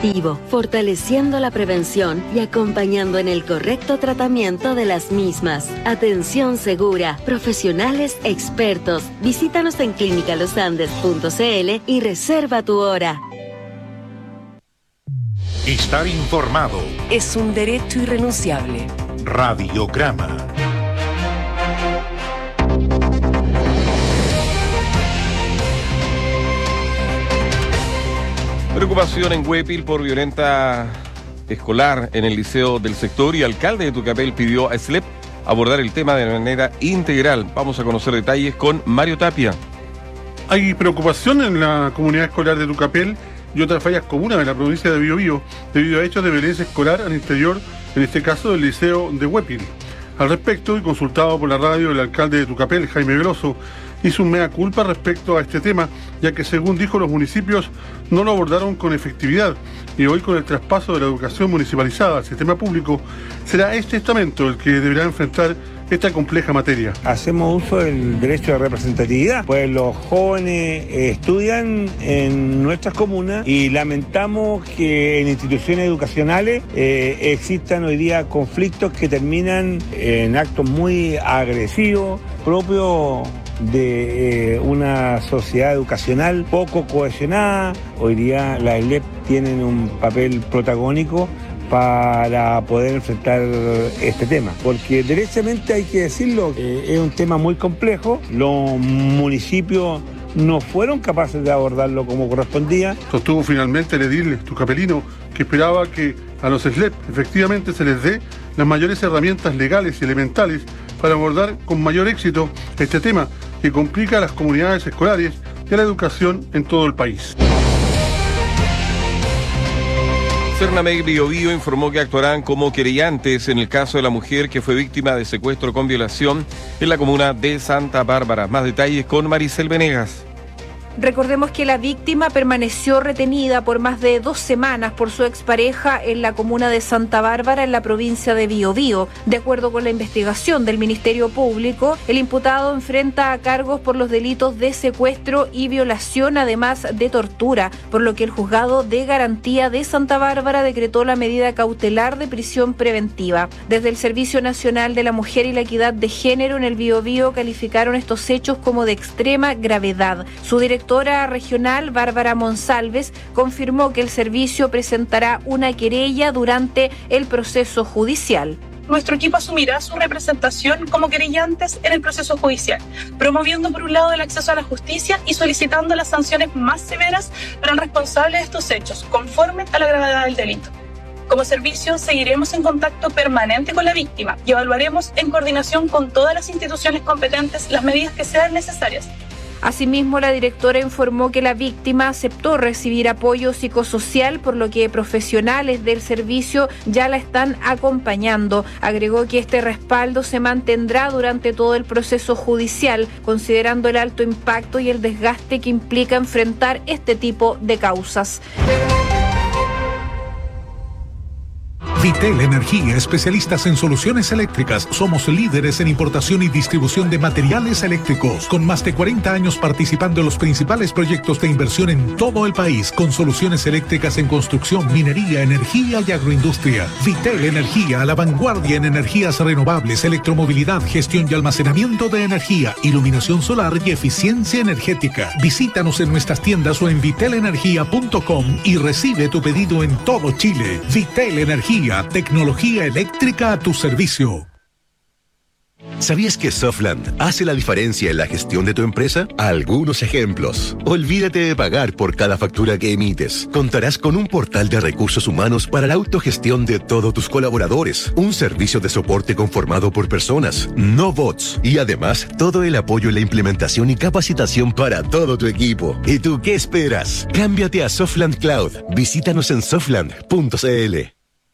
preventivo, fortaleciendo la prevención y acompañando en el correcto tratamiento de las mismas. Atención segura, profesionales expertos. Visítanos en clinicalosandes.cl y reserva tu hora. Estar informado es un derecho irrenunciable. Radiograma. Preocupación en Huépil por violenta escolar en el liceo del sector, y el alcalde de Tucapel pidió a SLEP abordar el tema de manera integral. Vamos a conocer detalles con Mario Tapia. Hay preocupación en la comunidad escolar de Tucapel y otras varias comunas de la provincia de Biobío debido a hechos de violencia escolar al interior, en este caso del liceo de Huépil. Al respecto, y consultado por la radio, el alcalde de Tucapel, Jaime Veloso, hizo un mea culpa respecto a este tema, ya que según dijo los municipios no lo abordaron con efectividad, y hoy con el traspaso de la educación municipalizada al sistema público será este estamento el que deberá enfrentar esta compleja materia. Hacemos uso del derecho de representatividad, pues los jóvenes estudian en nuestras comunas y lamentamos que en instituciones educacionales existan hoy día conflictos que terminan en actos muy agresivos, propios de una sociedad educacional poco cohesionada. Hoy día las SLEP tienen un papel protagónico para poder enfrentar este tema, porque derechamente hay que decirlo, es un tema muy complejo. Los municipios no fueron capaces de abordarlo como correspondía. Sostuvo finalmente el edil tucapelino que esperaba que a los SLEP efectivamente se les dé las mayores herramientas legales y elementales para abordar con mayor éxito este tema que complica a las comunidades escolares y a la educación en todo el país. Cernamec Biobío informó que actuarán como querellantes en el caso de la mujer que fue víctima de secuestro con violación en la comuna de Santa Bárbara. Más detalles con Maricel Venegas. Recordemos que la víctima permaneció retenida por más de 2 semanas por su expareja en la comuna de Santa Bárbara, en la provincia de Biobío. De acuerdo con la investigación del Ministerio Público, el imputado enfrenta cargos por los delitos de secuestro y violación, además de tortura, por lo que el Juzgado de Garantía de Santa Bárbara decretó la medida cautelar de prisión preventiva. Desde el Servicio Nacional de la Mujer y la Equidad de Género en el Biobío calificaron estos hechos como de extrema gravedad. Su directora regional, Bárbara Monsalves, confirmó que el servicio presentará una querella durante el proceso judicial. Nuestro equipo asumirá su representación como querellantes en el proceso judicial, promoviendo por un lado el acceso a la justicia y solicitando las sanciones más severas para el responsable de estos hechos, conforme a la gravedad del delito. Como servicio, seguiremos en contacto permanente con la víctima y evaluaremos en coordinación con todas las instituciones competentes las medidas que sean necesarias. Asimismo, la directora informó que la víctima aceptó recibir apoyo psicosocial, por lo que profesionales del servicio ya la están acompañando. Agregó que este respaldo se mantendrá durante todo el proceso judicial, considerando el alto impacto y el desgaste que implica enfrentar este tipo de causas. Vitel Energía, especialistas en soluciones eléctricas. Somos líderes en importación y distribución de materiales eléctricos, con más de 40 años participando en los principales proyectos de inversión en todo el país, con soluciones eléctricas en construcción, minería, energía y agroindustria. Vitel Energía, a la vanguardia en energías renovables, electromovilidad, gestión y almacenamiento de energía, iluminación solar y eficiencia energética. Visítanos en nuestras tiendas o en vitelenergia.com y recibe tu pedido en todo Chile. Vitel Energía, tecnología eléctrica a tu servicio. ¿Sabías que Softland hace la diferencia en la gestión de tu empresa? Algunos ejemplos. Olvídate de pagar por cada factura que emites. Contarás con un portal de recursos humanos para la autogestión de todos tus colaboradores. Un servicio de soporte conformado por personas, no bots. Y además, todo el apoyo en la implementación y capacitación para todo tu equipo. ¿Y tú qué esperas? Cámbiate a Softland Cloud. Visítanos en softland.cl.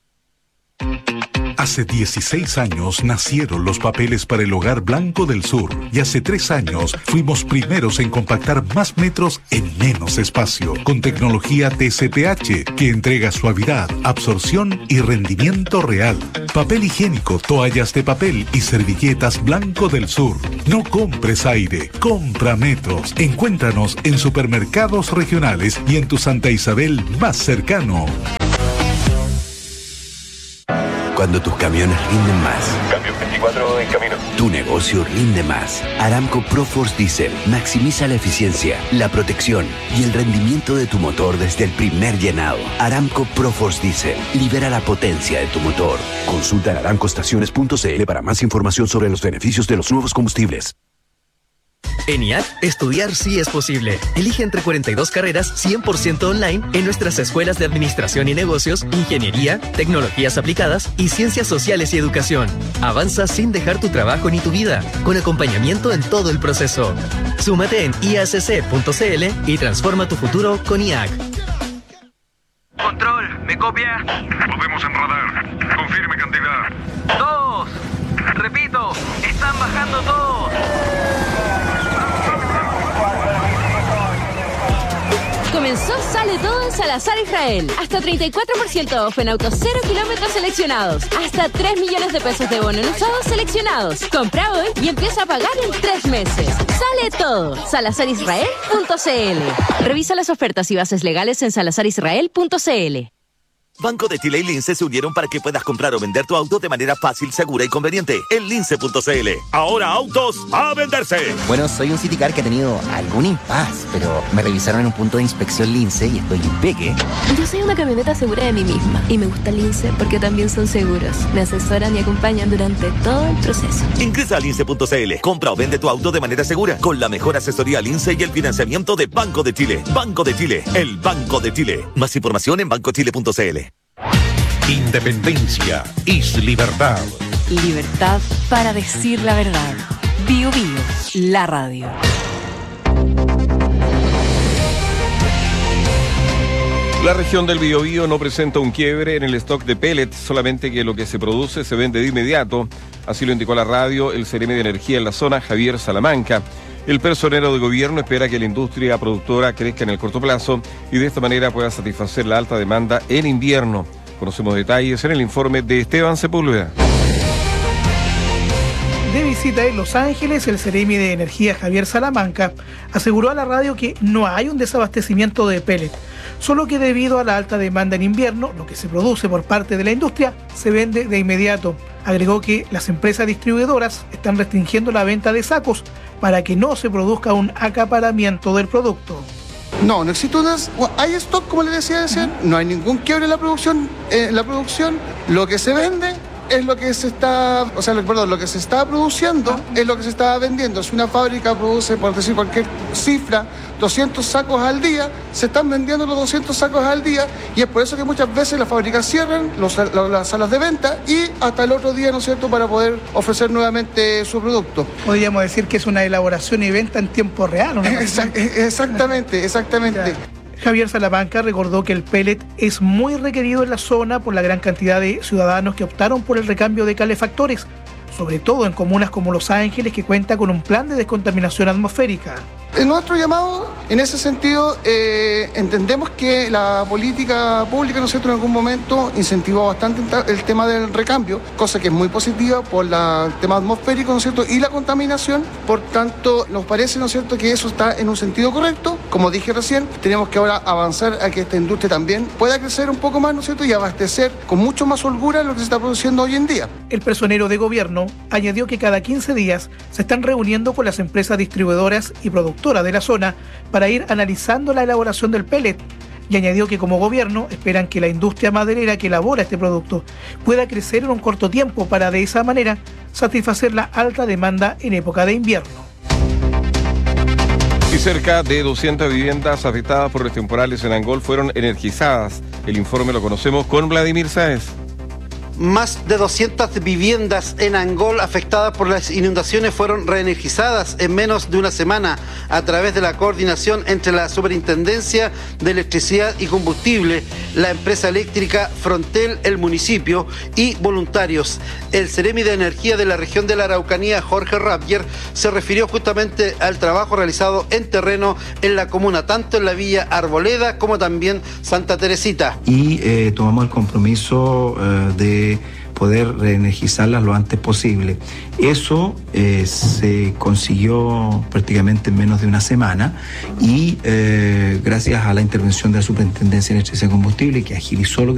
Hace 16 años nacieron los papeles para el Hogar Blanco del Sur y hace 3 años fuimos primeros en compactar más metros en menos espacio con tecnología TCPH que entrega suavidad, absorción y rendimiento real. Papel higiénico, toallas de papel y servilletas Blanco del Sur. No compres aire, compra metros. Encuéntranos en supermercados regionales y en tu Santa Isabel más cercano. cuando tus camiones rinden más. Cambio 24 en camino. Tu negocio rinde más. Aramco ProForce Diesel maximiza la eficiencia, la protección y el rendimiento de tu motor desde el primer llenado. Aramco ProForce Diesel libera la potencia de tu motor. Consulta en aramcoestaciones.cl para más información sobre los beneficios de los nuevos combustibles. En IAC, estudiar sí es posible. Elige entre 42 carreras 100% online en nuestras escuelas de Administración y Negocios, Ingeniería, Tecnologías Aplicadas y Ciencias Sociales y Educación. Avanza sin dejar tu trabajo ni tu vida, con acompañamiento en todo el proceso. Súmate en iacc.cl y transforma tu futuro con IAC. Control, ¿me copia? Podemos en radar. Confirme cantidad. 2. Repito, están bajando todos. Comenzó Sale Todo en Salazar Israel. Hasta 34% off en autos 0 kilómetros seleccionados. Hasta 3 millones de pesos de bono en usados seleccionados. Compra hoy y empieza a pagar en 3 meses. Sale Todo. SalazarIsrael.cl. Revisa las ofertas y bases legales en SalazarIsrael.cl. Banco de Chile y Lince se unieron para que puedas comprar o vender tu auto de manera fácil, segura y conveniente. En lince.cl. Ahora autos a venderse. Bueno, soy un Citicar que ha tenido algún impas, pero me revisaron en un punto de inspección Lince y estoy impeque. Yo soy una camioneta segura de mí misma y me gusta Lince porque también son seguros. Me asesoran y acompañan durante todo el proceso. Ingresa a lince.cl. Compra o vende tu auto de manera segura con la mejor asesoría Lince y el financiamiento de Banco de Chile. Banco de Chile, el Banco de Chile. Más información en bancochile.cl. Independencia es libertad. Libertad para decir la verdad. Bio Bio, la radio. La región del Biobío no presenta un quiebre en el stock de pellets, solamente que lo que se produce se vende de inmediato. Así lo indicó a la radio el Seremi de Energía en la zona, Javier Salamanca. El personero de gobierno espera que la industria productora crezca en el corto plazo y de esta manera pueda satisfacer la alta demanda en invierno. Conocemos detalles en el informe de Esteban Sepúlveda. De visita en Los Ángeles, el Seremi de Energía Javier Salamanca aseguró a la radio que no hay un desabastecimiento de pellet, solo que debido a la alta demanda en invierno, lo que se produce por parte de la industria se vende de inmediato. Agregó que las empresas distribuidoras están restringiendo la venta de sacos para que no se produzca un acaparamiento del producto. No existe hay stock, como le decía recién, no hay ningún quiebre en la producción. Lo que se vende es lo que se está, lo que se está produciendo es lo que se está vendiendo. Si una fábrica produce, por decir cualquier cifra, 200 sacos al día, se están vendiendo los 200 sacos al día y es por eso que muchas veces las fábricas cierran las salas de venta y hasta el otro día, ¿no es cierto?, para poder ofrecer nuevamente su producto. Podríamos decir que es una elaboración y venta en tiempo real, ¿no? Exactamente. Claro. Javier Salamanca recordó que el pellet es muy requerido en la zona por la gran cantidad de ciudadanos que optaron por el recambio de calefactores, sobre todo en comunas como Los Ángeles, que cuenta con un plan de descontaminación atmosférica. En nuestro llamado, en ese sentido, entendemos que la política pública, ¿no es cierto?, en algún momento incentivó bastante el tema del recambio, cosa que es muy positiva por el tema atmosférico, ¿no es cierto?, y la contaminación. Por tanto, nos parece, ¿no es cierto?, que eso está en un sentido correcto. Como dije recién, tenemos que ahora avanzar a que esta industria también pueda crecer un poco más, ¿no es cierto?, y abastecer con mucho más holgura lo que se está produciendo hoy en día. El personero de gobierno añadió que cada 15 días se están reuniendo con las empresas distribuidoras y productoras de la zona para ir analizando la elaboración del pellet y añadió que como gobierno esperan que la industria maderera que elabora este producto pueda crecer en un corto tiempo para de esa manera satisfacer la alta demanda en época de invierno. Y cerca de 200 viviendas afectadas por los temporales en Angol fueron energizadas. El informe lo conocemos con Vladimir Sáez. Más de 200 viviendas en Angol afectadas por las inundaciones fueron reenergizadas en menos de una semana a través de la coordinación entre la Superintendencia de Electricidad y Combustible, la empresa eléctrica Frontel, el municipio y voluntarios. El Seremi de Energía de la región de la Araucanía, Jorge Rapier, se refirió justamente al trabajo realizado en terreno en la comuna, tanto en la Villa Arboleda como también Santa Teresita. Y tomamos el compromiso de poder reenergizarlas lo antes posible. Eso se consiguió prácticamente en menos de una semana y gracias a la intervención de la Superintendencia de Electricidad y Combustible, que agilizó lo